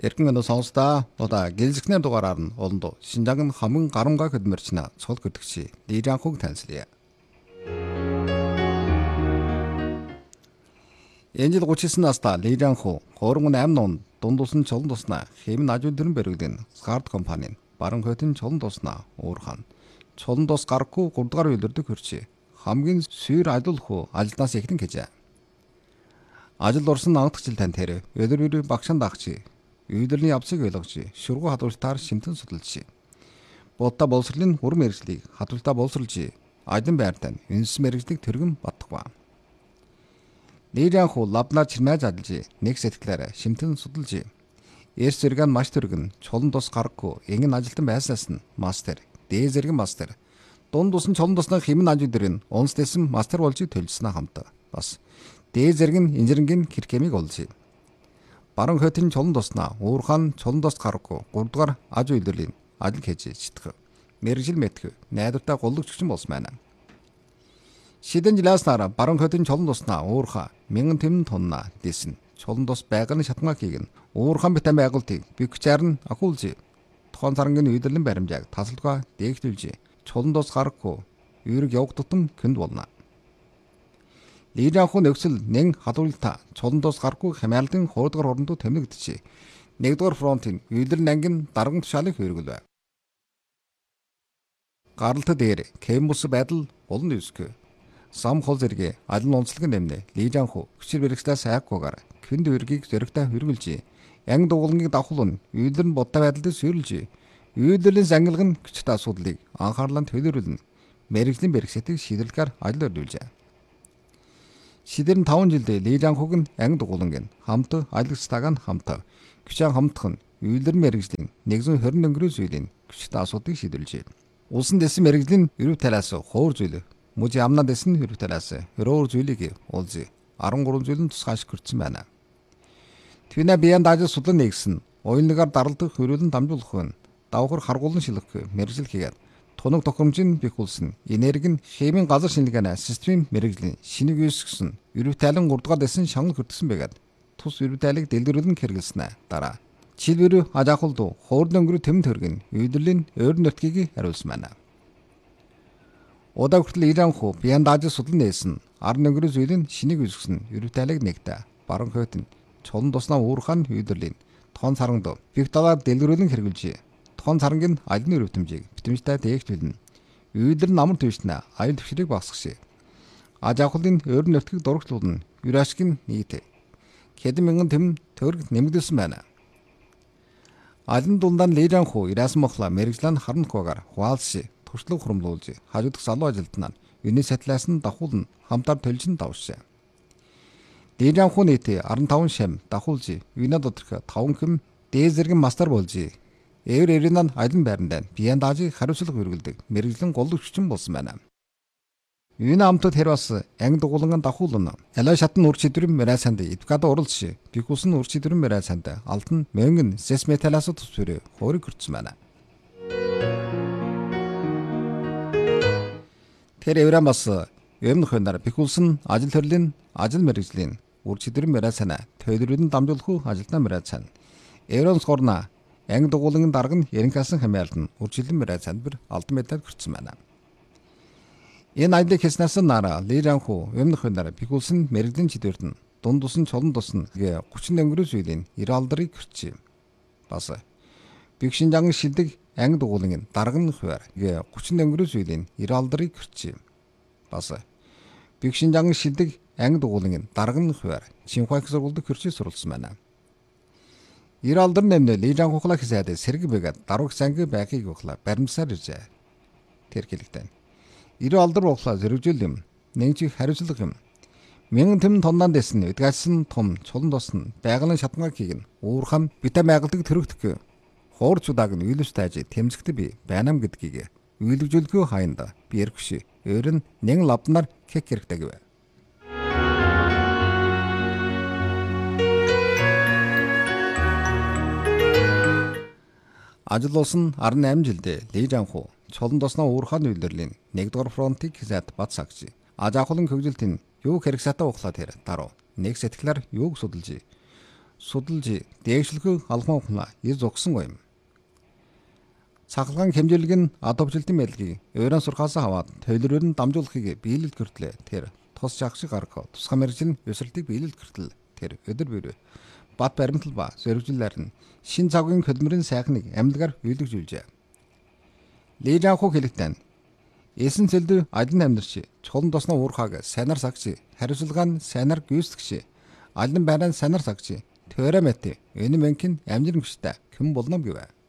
Эргэн өнөө сонсдоо удаа гэлзэгнэр дугаараар нь олондоо Шинжааг нь хамгийн гарамга хөдмөрчнө цол гэдэгчи Лижанхуг танилцлаа. Энэ жил 39 настай Лижанху 38 он дундулсан чолон туснаа хэмн ажил дөрөн бэргэлэн Скард компанийн баран хотын чолон туснаа уурхан чолон тус гарахгүй 3 дугаар үйлдвэрдэг хөрчи хамгийн сүйр ажил ажилнаас ихтэн гэжээ. Ажил орсон анхдагч тань тэр өдөр багшаан дагчи үйлдвэрний явцыг ойлгож шүргүү хадвартаар шимтэн судалж бодта боловсролын хүр мэргэжлийг хадвартаа боловсруулж айдан байртаа үнс мэргэжлийг төргөн баттгва. Лижанху лабнаа чирмэж ажиллаж нэг сэтгэлээр шимтэн судалж эрс зэрэг нь маш төргөн чолон тус гарахгүй ингэн ажилтан байснаас нь мастер дээ зэрэг мастер дунд тусан чолон тусны хэмнэн ажил дээр нь онц дэсэн мастер болж төлжснаа хамт бас дээ зэрэг нь инженерийн киркемиг олж баран хотын чолон туснаа уурхан чолон тус гарахгүй 3 дугаар аж үйлдвэрлэлийн ажил хийж читгэ мэрэгжил мэтгэв найдвартай голлогч болсон байна. Шидэн жилээс нараа баран хотын чолон туснаа уурха 1000 тэмн тонна дэсэн чолон тус байгальны шатнгаа хийгэн уурхан битэн байгуултыг бигчаар нь ахуулж тохон сарангийн үйлдвэрлэлийн баримжааг тасалгаа дээгтүүлж чолон тус гарахгүй үйрэг явах тутам көнд болно. Лижанху нөхцөл нэн хадварлалтаа чолон тус гарахгүй хямаалдын 2 дугаар орондоо тэмнэгдчихэ. 1 дугаар фронтын үйлдвэрлэлийн ангийн дарган тушаалыг хэрэглэв. Гаралт дээр кембус байдал олон үсгэ. Сам хол зэрэг алин онцлог нэмнэ. Лижанху хүчээр бэрхсэлээ сайхгүйгээр këнд үргийг зөрөгтэй хөргөлж анги дугуулныг давхулн үйлдвэрлэн бодтой байдалд сүйрлж үйлдвэрлэлийн зангилга нь хүчтэй асуудлыг анхаарлаа төлөөлнө. Мэргэжлийн бэрхсэтийг шийдвэрлэхээр ажил өргүүлжээ. Шидэрн 5 жилдээ Лижанхуг нь анги дугуулныг хамт айлгцтайг нь хамт хүчээр хамтхан үйлдвэрлэлийн мэргэжлийн 120 өнгөрөө зүйлийн хүчтэй асуудлыг шийдвэрлжээ. Улсын дэсэн мэргэжлийн эрүү талаас хуур зүйл мужи амна дэсэн эрүү талаас өрөөр зүйлийг уулз 13 зүйл нь тусгай ашиглагдсан байна. Твинэ биенд ажил судлан нэгсэн уянгаар даралдах хөрөлн дамжуулах нь давхар харгуулан шилэх мэргэжил хийгээд тунаг тохиромжийн бихүүлсэн энерги нь хэмийн газар шинжилгээний системийн мэргэжлийн шинийг үүсгэсэн эрүү тайлан 3 дугаар дэсэн шангал хүртсэн байгаад тус эрүү тайлыг дэлгэрүүлэн хэрэглэснэ дараа жишээлбэл ажаахулд хуурд өнгөрөө тэм төргөн үйлдвэрлэлийн өөр нутгийг хариулсан байна. Удаа хүртэл Лижанху биенд ажил судлан нээсэн 10 өнгөрөө зүйлийн шинийг үүсгэсэн эрүү тайлыг нэгтээ баран хотын чолон туснаа уурхан үйлдвэрлэлийн тоон саранд бигдалаар дэлгэрүүлэн хэрэглэж тоон сарангийн алины өрөвтөмжийг битэмжтэй дээгтүүлнэ. Үйлдвэр намар твшнэ аял төвшрийг багсгах. Ажаахулын өөр нутгийг дурагчлуулна. Юрашгийн нийт хэдэн мянган тэм төгрөг нэмэгдүүлсэн байна. Алин дундан Лижанху ирасан мохла мэрэгжлэн харанхгүйгээр хуалс туршлага хурамлуулж хажуудах залуу ажилтнаа юуны сатлаас нь давхуулна хамтаар төлжин давшаа. Лижанху нийт 15 шам давхуулж юуна доторх 5 хэм дээ зэрэг мастер болж эврэн алин байранд биенд ажиг хариуцлага хэрэгэлдэг мэрэгжлэн голлогччин болсон байна. Юуна амтд тэр бас анги дугуулган давхуулна. Ялаа шатн үр чидрэн мэрасанд эдвокат уралж бихүүлсэн үр чидрэн мэрасанд алтан мөнгөн сэс металаас тусвэр хуурыг хүртсэн байна. Тэр эврэн бас өмнөх хөндөр бихүүлсэн ажил төрлийн ажил мэргэжлийн үр чидрэн мэрасана төлөвлөрөн дамжуулах ажилтнаа мэрасан. Эврэн скорна анги дугуулгын дарга нь яринкасан хамаалт нь үржилэн мэрасанд bir алдан медаль хүртсэн байна. Энэ ажлыг хийснээс нараа Лижанху өмнөх хөндөр бихүүлсэн мэргэжлийн чидвэрт нь дунд тусан чолон тусна 30 өнгөрөө зүйлийн 90 алдрыг хүрчээ. Бас бигшинжан шилдэг анги дугуулгын дарга нь хуваар 30 өнгөрөө зүйлийн 90 алдрыг хүрчээ. Бас бигшинжан шилдэг анги дугуулгын дарга нь хуваар Шинхуайх сургуульд хөрчиж суралцсан байна. 90 алдар нэмнэ Лижанхухла хэсэд сэрэг байгаад даруух санги байхыг ухла баримсаар иржээ. Тэр хэлэгтэй. 90 алдар ухла зэрэгжүүл юм. Нэг чих хариуцлага юм. 1000 тэм тоннан дэсэн эдгaalсан том чулан тосн байгалийн шатнгаа хийгэн уурхам битэ байгальдаг төрөгдөх хуурч удааг нь үйлс тааж тэмцэгтэй би байнам гэдгийг үйлгжүүлэхөө хайнда би ярихш өөр нь нэг лавнаар кек хэрэгтэй гэв. Ажил болсон 18 жилдээ Лижанху чолон тосноо уурхайн үйлдвэрлэлийн 1 дугаар фронтыг хийсэд бат сагж ажаахулын хөгжилтийн юу хэрэгсатаа ухлаад тэр даруу нэг сэтгэлээр юуг судалж судалж дээгшлэхийг алхам ухна из угсан гоём. Цахалгаан хэмжүүлэг нь адовжилтын байлгийг Еврон сурхаас аваад төлрөөр нь дамжуулахыг биелэл гэртлээ. Тэр тус жагшиг гаргах тусгай мэрэгжлийн өсрэлтийг биелэл гэртэл тэр өдөр бүр бат баримтал ба зэрэгжлэлээр нь шин цагийн хөдөлмөрийн сайхныг амьдгаар үйлдвэрлэжээ. Лежааху хэлэгтэн эсэн цэлдв алин амьдарч чулан тосноо уурхааг сайнар сагч хариуцлагаа нь сайнар гүйцэтгэж алин байран сайнар сагч төөрэ мэт энэ мэнкин амжирэн гүштэй хэн болном гэвэ.